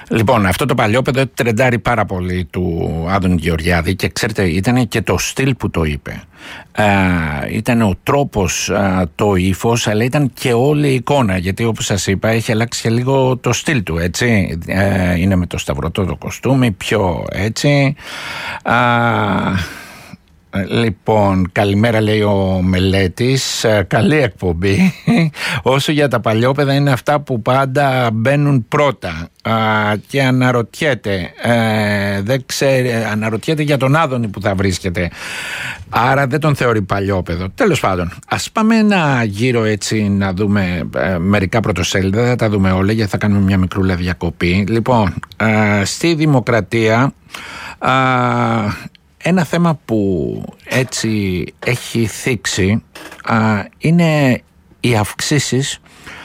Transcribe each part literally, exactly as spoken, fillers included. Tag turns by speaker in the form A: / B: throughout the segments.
A: Λοιπόν, αυτό το παλιόπαιδο τρεντάρει πάρα πολύ του Άδωνη Γεωργιάδη και ξέρετε, ήταν και το στυλ που το είπε. Ε, ήταν ο τρόπος, ε, το ύφος, αλλά ήταν και όλη η εικόνα, γιατί όπως σας είπα έχει αλλάξει και λίγο το στυλ του, έτσι. Ε, είναι με το σταυρωτό το κοστούμι, πιο έτσι. Ε, Λοιπόν, καλημέρα λέει ο Μελέτης, καλή εκπομπή. Όσο για τα παλιόπαιδα είναι αυτά που πάντα μπαίνουν πρώτα α, και αναρωτιέται, ε, δεν ξέρει, αναρωτιέται για τον Άδωνη που θα βρίσκεται. Άρα δεν τον θεωρεί παλιόπαιδο. Τέλος πάντων, ας πάμε ένα γύρο έτσι να δούμε ε, μερικά πρωτοσέλιδα, δεν θα τα δούμε όλα γιατί θα κάνουμε μια μικρούλα διακοπή. Λοιπόν, ε, στη Δημοκρατία... Ε, ένα θέμα που έτσι έχει θίξει α, είναι οι αυξήσεις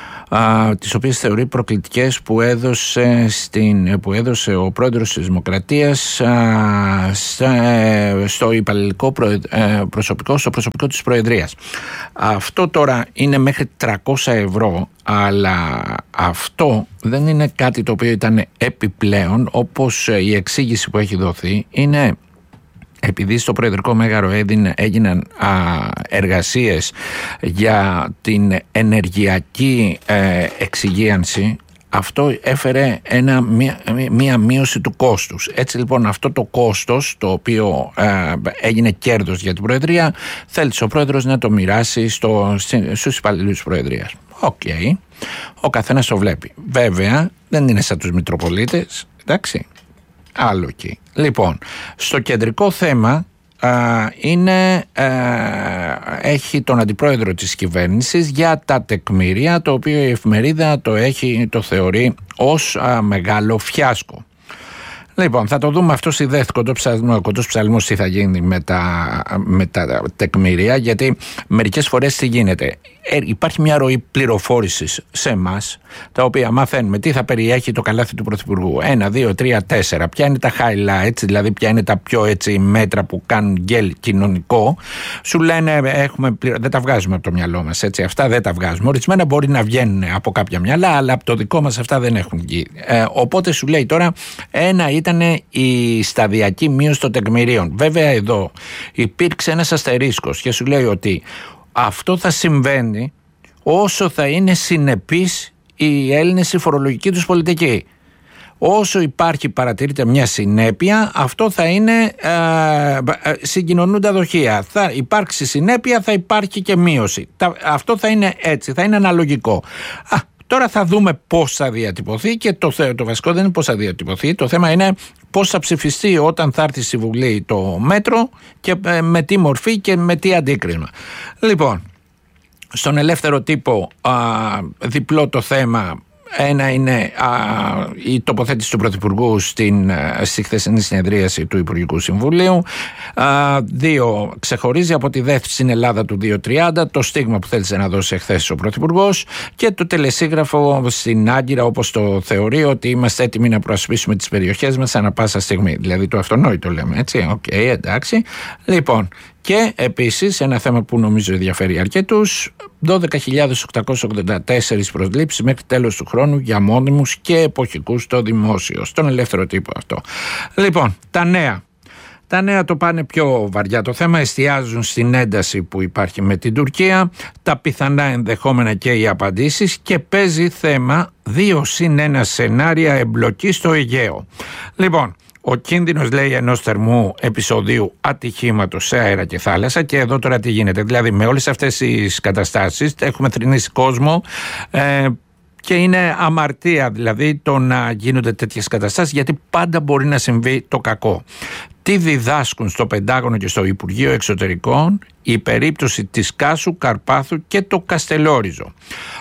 A: α, τις οποίες θεωρεί προκλητικές που έδωσε, στην, που έδωσε ο πρόεδρος της Δημοκρατίας α, στα, στο υπαλληλικό προε, προσωπικό, στο προσωπικό της Προεδρίας. Αυτό τώρα είναι μέχρι τριακόσια ευρώ, αλλά αυτό δεν είναι κάτι το οποίο ήταν επιπλέον, όπως η εξήγηση που έχει δοθεί είναι... Επειδή στο Προεδρικό Μέγαρο έγιναν α, εργασίες για την ενεργειακή ε, εξυγίανση, αυτό έφερε ένα, μία, μία μείωση του κόστους. Έτσι λοιπόν αυτό το κόστος, το οποίο ε, έγινε κέρδος για την Προεδρία, θέλησε ο Πρόεδρος να το μοιράσει στο, στους υπαλλήλους της Προεδρίας. Οκ, okay. Ο καθένας το βλέπει. Βέβαια δεν είναι σαν τους Μητροπολίτες, εντάξει. Άλλο εκεί. Λοιπόν, στο κεντρικό θέμα α, είναι, α, έχει τον αντιπρόεδρο της κυβέρνησης για τα τεκμήρια, το οποίο η εφημερίδα το, έχει, το θεωρεί ως α, μεγάλο φιάσκο. Λοιπόν, θα το δούμε αυτό στη ΔΕΘ, κοντός ψαλμός, τι θα γίνει με τα, με τα τεκμήρια, γιατί μερικές φορές τι γίνεται. Ε, υπάρχει μια ροή πληροφόρησης σε εμάς, τα οποία μαθαίνουμε τι θα περιέχει το καλάθι του Πρωθυπουργού. Ένα, δύο, τρία, τέσσερα. Ποια είναι τα highlights, δηλαδή ποια είναι τα πιο έτσι μέτρα που κάνουν γκέλ κοινωνικό. Σου λένε, έχουμε, δεν τα βγάζουμε από το μυαλό μας, έτσι. Αυτά δεν τα βγάζουμε. Ορισμένα μπορεί να βγαίνουν από κάποια μυαλά, αλλά από το δικό μας αυτά δεν έχουν βγει. Ε, οπότε σου λέει τώρα, ένα ήταν η σταδιακή μείωση των τεκμηρίων. Βέβαια εδώ υπήρξε ένας αστερίσκος και σου λέει ότι αυτό θα συμβαίνει όσο θα είναι συνεπής οι Έλληνες η φορολογική τους πολιτική. Όσο υπάρχει, παρατηρείται μια συνέπεια, αυτό θα είναι ε, ε, συγκοινωνούντα δοχεία. Θα υπάρξει συνέπεια, θα υπάρχει και μείωση. Τα, αυτό θα είναι έτσι, θα είναι αναλογικό. Α, τώρα θα δούμε πώς θα διατυπωθεί και το, το βασικό δεν είναι πώς θα διατυπωθεί. Το θέμα είναι πώς θα ψηφιστεί όταν θα έρθει στη Βουλή το μέτρο και ε, με τι μορφή και με τι αντίκρισμα. Λοιπόν, στον Ελεύθερο Τύπο α, διπλό το θέμα. Ένα είναι α, η τοποθέτηση του Πρωθυπουργού στην, στη χθεσινή συνεδρίαση του Υπουργικού Συμβουλίου. Α, δύο, ξεχωρίζει από τη ΔΕΘ στην Ελλάδα του δύο τριάντα το στίγμα που θέλησε να δώσει εχθές ο Πρωθυπουργός και το τελεσίγραφο στην Άγκυρα, όπως το θεωρεί, ότι είμαστε έτοιμοι να προασπίσουμε τις περιοχές μας ανά πάσα στιγμή. Δηλαδή το αυτονόητο λέμε, έτσι. Οκ, okay, εντάξει. Λοιπόν, και επίσης ένα θέμα που νομίζω ενδιαφέρει αρκετούς, δώδεκα χιλιάδες οκτακόσιες ογδόντα τέσσερις προσλήψεις μέχρι τέλος του χρόνου για μόνιμους και εποχικούς στο δημόσιο, στον Ελεύθερο Τύπο αυτό. Λοιπόν, τα νέα. Τα νέα το πάνε πιο βαριά το θέμα, εστιάζουν στην ένταση που υπάρχει με την Τουρκία, τα πιθανά ενδεχόμενα και οι απαντήσεις και παίζει θέμα δύο συν ένα σενάρια εμπλοκή στο Αιγαίο. Λοιπόν, ο κίνδυνος, λέει, ενός θερμού επεισοδίου ατυχήματος σε αέρα και θάλασσα. Και εδώ τώρα τι γίνεται? Δηλαδή με όλες αυτές τις καταστάσεις έχουμε θρηνήσει κόσμο ε, και είναι αμαρτία δηλαδή το να γίνονται τέτοιες καταστάσεις, γιατί πάντα μπορεί να συμβεί το κακό. Τι διδάσκουν στο Πεντάγωνο και στο Υπουργείο Εξωτερικών η περίπτωση της Κάσου, Καρπάθου και το Καστελόριζο.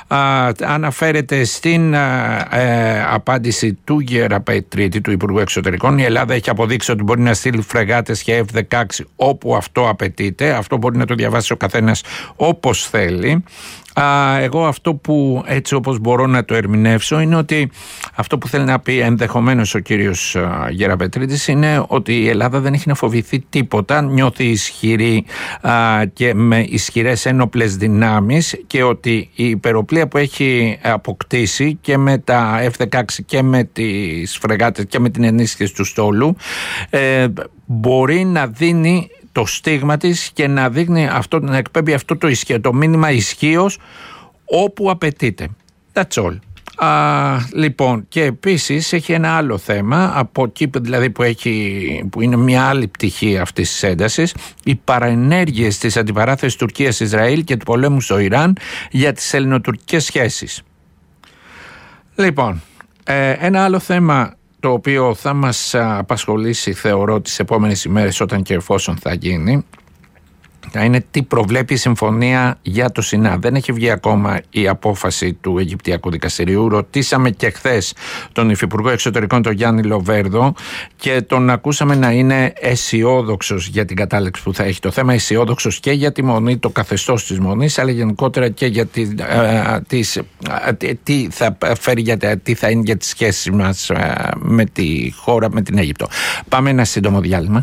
A: Α, αναφέρεται στην α, ε, απάντηση του Γεραπετρίτη, του Υπουργού Εξωτερικών. Η Ελλάδα έχει αποδείξει ότι μπορεί να στείλει φρεγάτες και εφ δεκαέξι όπου αυτό απαιτείται. Αυτό μπορεί να το διαβάσει ο καθένας όπως θέλει. Α, εγώ αυτό που έτσι όπως μπορώ να το ερμηνεύσω είναι ότι αυτό που θέλει να πει ενδεχομένως ο κύριος Γεραπετρίτης είναι ότι η Ελλάδα δεν έχει να φοβηθεί τίποτα, νιώθει ισχυρή α, και με ισχυρές ένοπλες δυνάμεις, και ότι η υπεροπλία που έχει αποκτήσει και με τα εφ δεκαέξι και με τις φρεγάτες και με την ενίσχυση του στόλου ε, μπορεί να δίνει το στίγμα της και να δείχνει αυτό, να εκπέμπει αυτό το, ισχύ, το μήνυμα ισχύος όπου απαιτείται. That's all. Α, λοιπόν, και επίσης έχει ένα άλλο θέμα, από εκεί δηλαδή που, έχει, που είναι μια άλλη πτυχή αυτής της έντασης, οι παραενέργειες της αντιπαράθεσης Τουρκίας-Ισραήλ και του πολέμου στο Ιράν για τις ελληνοτουρκικές σχέσεις. Λοιπόν, ε, ένα άλλο θέμα το οποίο θα μας απασχολήσει, θεωρώ, τις επόμενες ημέρες, όταν και εφόσον θα γίνει, θα είναι τι προβλέπει η συμφωνία για το Σινά. Δεν έχει βγει ακόμα η απόφαση του Αιγυπτιακού Δικαστηρίου. Ρωτήσαμε και χθες τον Υφυπουργό Εξωτερικών, τον Γιάννη Λοβέρδο, και τον ακούσαμε να είναι αισιόδοξος για την κατάληξη που θα έχει το θέμα, αισιόδοξος και για τη μονή, το καθεστώς της μονής, αλλά γενικότερα και για τη, α, τις, α, τι θα φέρει, για, τι θα είναι για τις σχέσεις μας α, με τη χώρα, με την Αίγυπτο. Πάμε ένα σύντομο διάλειμμα.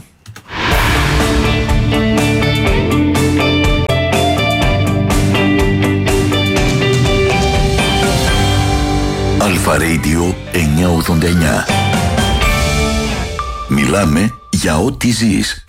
B: Αλφα Radio εννιακόσια ογδόντα εννιά. Μιλάμε για ό,τι ζεις.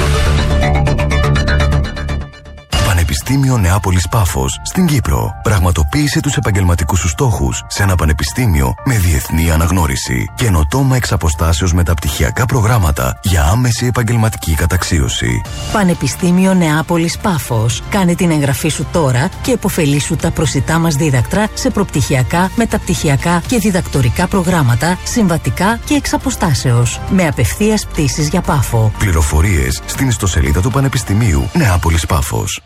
B: Πανεπιστήμιο Νεάπολης Πάφος στην Κύπρο. Πραγματοποίησε τους επαγγελματικούς σου στόχους σε ένα πανεπιστήμιο με διεθνή αναγνώριση. Καινοτόμα εξ αποστάσεως μεταπτυχιακά προγράμματα για άμεση επαγγελματική καταξίωση.
C: Πανεπιστήμιο Νεάπολης Πάφος. Κάνε την εγγραφή σου τώρα και επωφελήσου τα προσιτά μας δίδακτρα σε προπτυχιακά, μεταπτυχιακά και διδακτορικά προγράμματα, συμβατικά και εξ αποστάσεως. Με απευθείας πτήσεις για Πάφο.
B: Πληροφορίες στην ιστοσελίδα του Πανεπιστημίου Νεάπολης Πάφος.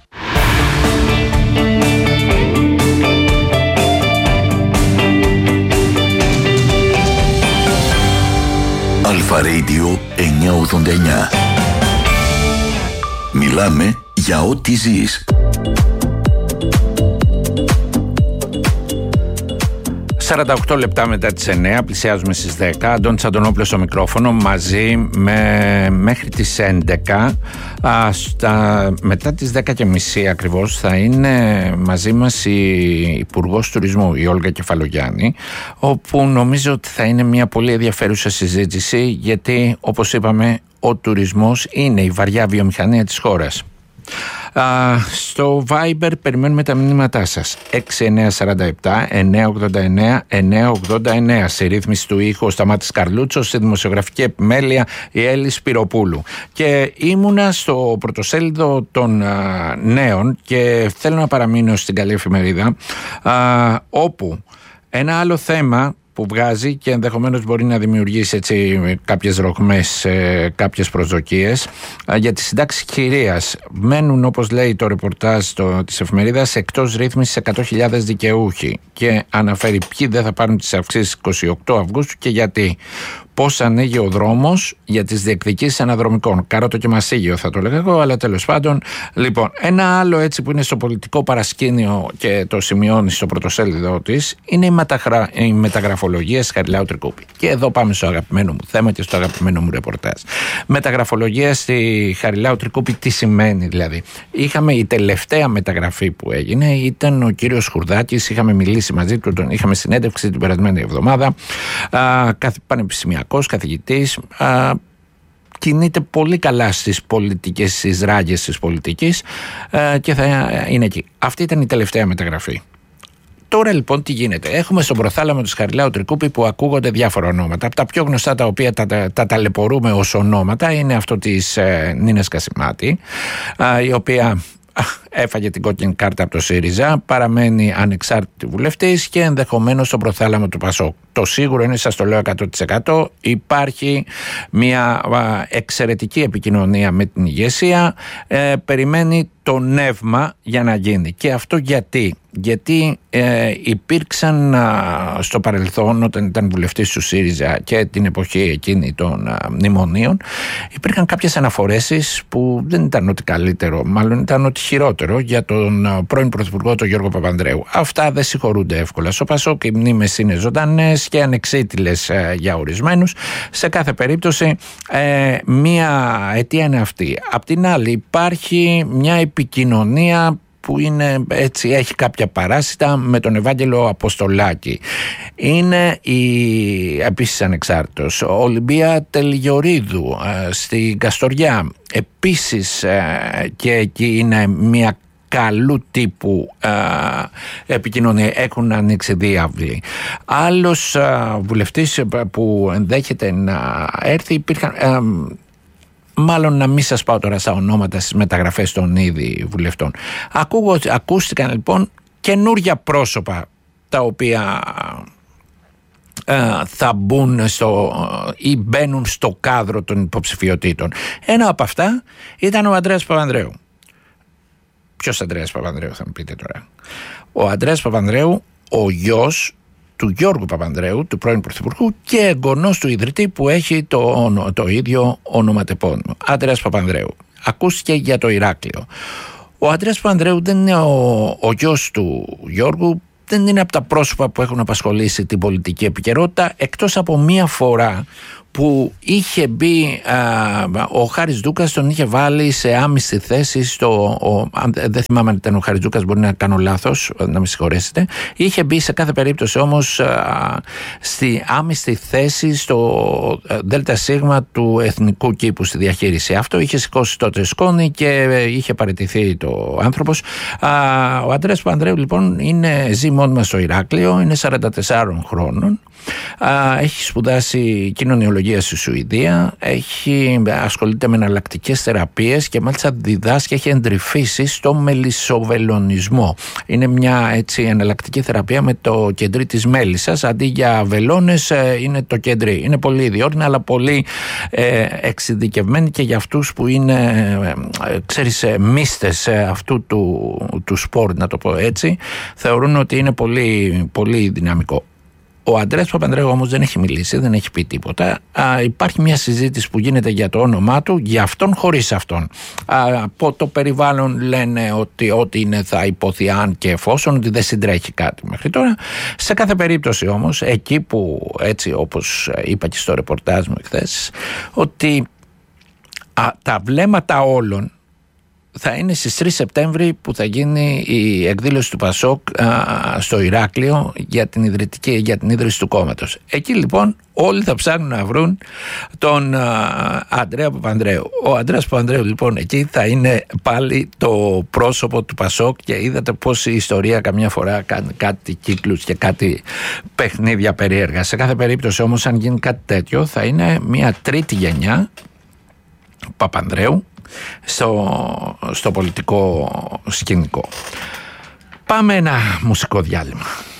B: Αλφα Radio εννιακόσια ογδόντα εννιά. Μιλάμε για ό,τι ζεις.
A: σαράντα οκτώ λεπτά μετά τις εννιά, πλησιάζουμε στις δέκα. Αντώνης Αντωνόπουλος στο μικρόφωνο, μαζί με, μέχρι τις έντεκα. Α, στα, μετά τις δέκα και μισή ακριβώς θα είναι μαζί μας η Υπουργός Τουρισμού, η Όλγα Κεφαλογιάννη, όπου νομίζω ότι θα είναι μια πολύ ενδιαφέρουσα συζήτηση, γιατί όπως είπαμε ο τουρισμός είναι η βαριά βιομηχανία της χώρας. Uh, στο Viber περιμένουμε τα μηνύματά σας. έξι εννιά τέσσερα επτά εννιά ογδόντα εννιά εννιά ογδόντα εννιά. Σε ρύθμιση του ήχου ο Σταμάτης Καρλούτσος, στη δημοσιογραφική επιμέλεια η Έλλη Σπυροπούλου. Και ήμουνα στο πρωτοσέλιδο των uh, νέων, και θέλω να παραμείνω στην καλή εφημερίδα, uh, όπου ένα άλλο θέμα που βγάζει και ενδεχομένως μπορεί να δημιουργήσει έτσι κάποιες ρογμές, ε, κάποιες προσδοκίες, ε, για τις συντάξεις χειρίας. Μένουν, όπως λέει το ρεπορτάζ το, της εφημερίδας, εκτός ρύθμισης εκατό χιλιάδες δικαιούχοι, και αναφέρει ποιοι δεν θα πάρουν τις αυξήσεις εικοστή ογδόη Αυγούστου και γιατί. Πώς ανοίγει ο δρόμος για τις διεκδικήσεις αναδρομικών. Κάρωτο και μασίγιο θα το λέγα εγώ, αλλά τέλος πάντων. Λοιπόν, ένα άλλο έτσι που είναι στο πολιτικό παρασκήνιο και το σημειώνει στο πρωτοσέλιδό της είναι η, μεταγρα... η μεταγραφολογία στη Χαριλάου Τρικούπη. Και εδώ πάμε στο αγαπημένο μου θέμα και στο αγαπημένο μου ρεπορτάζ. Μεταγραφολογία στη Χαριλάου Τρικούπη, τι σημαίνει δηλαδή? Είχαμε η τελευταία μεταγραφή που έγινε, ήταν ο κύριος Χουρδάκης, είχαμε μιλήσει μαζί του, τον είχαμε συνέντευξη την περασμένη εβδομάδα. Κάθε πανεπιστημιακό καθηγητής, α, κινείται πολύ καλά στις πολιτικές, στις ράγες της πολιτικής, α, και θα είναι εκεί. Αυτή ήταν η τελευταία μεταγραφή. Τώρα λοιπόν τι γίνεται? Έχουμε στον προθάλαμο της Χαριλάου Τρικούπη που ακούγονται διάφορα ονόματα. Από τα πιο γνωστά, τα οποία τα, τα, τα ταλαιπωρούμε ως ονόματα, είναι αυτό της ε, Νίνας Κασιμάτη, α, η οποία έφαγε την κόκκινη κάρτα από το ΣΥΡΙΖΑ, παραμένει ανεξάρτητη βουλευτής και ενδεχομένως στο προθάλαμο του ΠΑΣΟΚ. Το σίγουρο είναι, σας το λέω εκατό τοις εκατό, υπάρχει μια εξαιρετική επικοινωνία με την ηγεσία, ε, περιμένει το νεύμα για να γίνει. Και αυτό γιατί? γιατί ε, υπήρξαν α, στο παρελθόν, όταν ήταν βουλευτής του ΣΥΡΙΖΑ και την εποχή εκείνη των α, μνημονίων, υπήρχαν κάποιες αναφορέσεις που δεν ήταν ότι καλύτερο, μάλλον ήταν ότι χειρότερο για τον α, πρώην Πρωθυπουργό τον Γιώργο Παπανδρέου. Αυτά δεν συγχωρούνται εύκολα. Στο Πασόκ οι μνήμες είναι ζωντανές και ανεξίτηλες ε, για ορισμένους. Σε κάθε περίπτωση ε, μία αιτία είναι αυτή. Απ' την άλλη υπάρχει μια επικοινωνία που είναι, έτσι, έχει κάποια παράσιτα με τον Ευάγγελο Αποστολάκη. Είναι η, επίσης ανεξάρτητος, ο Ολυμπία Τελγιορίδου ε, στην Καστοριά. Επίσης ε, και εκεί είναι μια καλού τύπου ε, επικοινωνία, έχουν ανοίξει διάβλοι. Άλλος ε, βουλευτής που ενδέχεται να έρθει, υπήρχαν... Ε, μάλλον να μην σας πάω τώρα στα ονόματα στις μεταγραφές των ήδη βουλευτών. Ακούγω, ακούστηκαν λοιπόν καινούρια πρόσωπα τα οποία ε, θα μπουν στο, ή μπαίνουν στο κάδρο των υποψηφιωτήτων. Ένα από αυτά ήταν ο Ανδρέας Παπανδρέου. Ποιος Ανδρέας Παπανδρέου θα μου πείτε τώρα? Ο Ανδρέας Παπανδρέου, ο γιος του Γιώργου Παπανδρέου, του πρώην Πρωθυπουργού και εγγονός του ιδρυτή που έχει το, το ίδιο ονοματεπώνυμο, Ανδρέας Παπανδρέου. Ακούστηκε για το Ηράκλειο. Ο Ανδρέας Παπανδρέου δεν είναι ο, ο γιος του Γιώργου, δεν είναι από τα πρόσωπα που έχουν απασχολήσει την πολιτική επικαιρότητα, εκτός από μία φορά που είχε μπει α, ο Χάρης Ντούκας, τον είχε βάλει σε άμυστη θέση στο, ο, αν, δεν θυμάμαι αν ήταν ο Χάρης Ντούκας, μπορεί να κάνω λάθος, να με συγχωρέσετε, είχε μπει σε κάθε περίπτωση όμως α, στη άμυστη θέση στο ΔΣ του εθνικού κήπου στη διαχείριση. Αυτό είχε σηκώσει τότε σκόνη και είχε παραιτηθεί το άνθρωπος. Α, ο Ανδρέας Παπανδρέου λοιπόν είναι, ζει μόνιμα στο Ηράκλειο, είναι σαράντα τεσσάρων χρόνων. Α, έχει σπουδάσει κοινωνιολογία στη Σουηδία, έχει, ασχολείται με εναλλακτικές θεραπείες και μάλιστα διδάσκει, έχει εντρυφήσει στο μελισσοβελονισμό. Είναι μια έτσι εναλλακτική θεραπεία με το κεντρί της μέλισσας, αντί για βελόνες είναι το κεντρί. Είναι πολύ ιδιόρυνα αλλά πολύ ε, εξειδικευμένη και για αυτούς που είναι ε, ξέρεις, μίστες αυτού του, του σπορ, να το πω έτσι, θεωρούν ότι είναι πολύ, πολύ δυναμικό. Ο Ανδρέας Παπανδρέου όμως δεν έχει μιλήσει, δεν έχει πει τίποτα. Α, υπάρχει μια συζήτηση που γίνεται για το όνομά του, για αυτόν χωρίς αυτόν. Α, από το περιβάλλον λένε ότι ό,τι είναι θα υποθεί αν και εφόσον, ότι δεν συντρέχει κάτι μέχρι τώρα. Σε κάθε περίπτωση όμως, εκεί που έτσι όπως είπα και στο ρεπορτάζ μου χθες, ότι α, τα βλέμματα όλων θα είναι στις τρεις Σεπτέμβρη που θα γίνει η εκδήλωση του Πασόκ α, στο Ηράκλειο για την, ιδρυτική, για την ίδρυση του κόμματος. Εκεί λοιπόν όλοι θα ψάχνουν να βρουν τον α, Ανδρέα Παπανδρέου. Ο Ανδρέας Παπανδρέου λοιπόν εκεί θα είναι πάλι το πρόσωπο του Πασόκ και είδατε πως η ιστορία καμιά φορά κάνει κάτι κύκλους και κάτι παιχνίδια περίεργα. Σε κάθε περίπτωση όμως αν γίνει κάτι τέτοιο θα είναι μια τρίτη γενιά Παπανδρέου στο, στο πολιτικό σκηνικό. Πάμε ένα μουσικό διάλειμμα.